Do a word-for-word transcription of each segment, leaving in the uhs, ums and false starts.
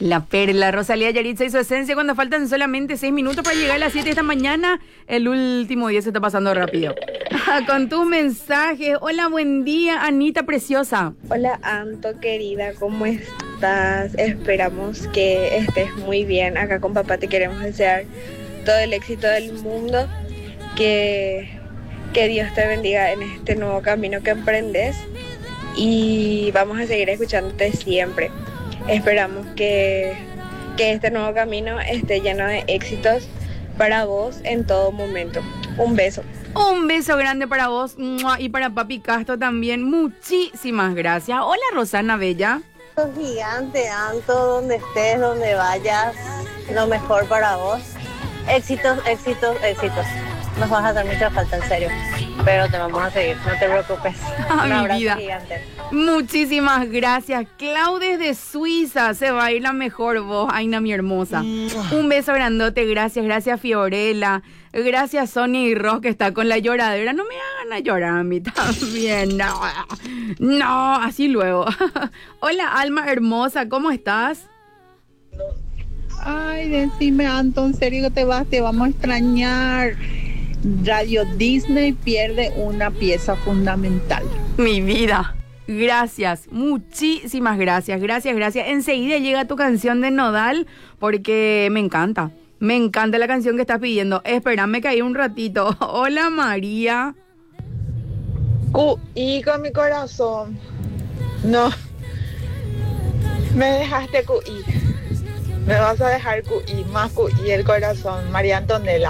La perla, Rosalía Yaritza y su esencia cuando faltan solamente seis minutos para llegar a las siete de esta mañana. El último día se está pasando rápido. Con tus mensajes. Hola, buen día, Anita preciosa. Hola, Anto, querida, ¿cómo estás? Esperamos que estés muy bien. Acá con papá te queremos desear todo el éxito del mundo. Que, que Dios te bendiga en este nuevo camino que emprendes. Y vamos a seguir escuchándote siempre. Esperamos que, que este nuevo camino esté lleno de éxitos para vos en todo momento. Un beso. Un beso grande para vos y para papi Castro también. Muchísimas gracias. Hola, Rosana Bella. Gigante, Anto, donde estés, donde vayas, lo mejor para vos. Éxitos, éxitos, éxitos. Nos vas a hacer mucha falta, en serio. Pero te vamos a seguir, no te preocupes. Ah, Un mi abrazo vida. gigante. Muchísimas gracias. Clau desde Suiza. Se va a ir la mejor voz, Aina, mi hermosa. Un beso grandote. Gracias, gracias, Fiorella. Gracias, Sonia y Ross, que está con la lloradera. No me hagan a llorar a mí también. No, no, así luego. Hola, Alma hermosa. ¿Cómo estás? Ay, decime, Anto, en serio que te vas, te vamos a extrañar. Radio Disney pierde una pieza fundamental. Mi vida. Gracias, muchísimas gracias, gracias, gracias. Enseguida llega tu canción de Nodal porque me encanta, me encanta la canción que estás pidiendo. Espérame que hay un ratito. Hola, María. Q I con mi corazón. No. Me dejaste Q I. Me vas a dejar Q I, más Q I el corazón. María Antonella.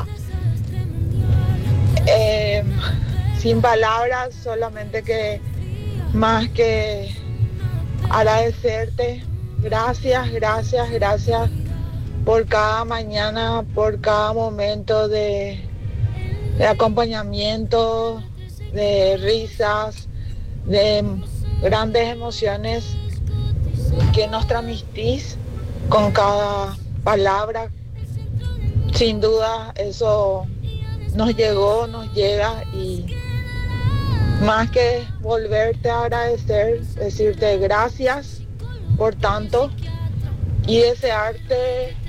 Eh, sin palabras, solamente que más que agradecerte. Gracias, gracias, gracias por cada mañana, por cada momento de, de acompañamiento, de risas, de grandes emociones que nos transmitís con cada palabra. Sin duda eso nos llegó, nos llega, y más que volverte a agradecer, decirte gracias por tanto y desearte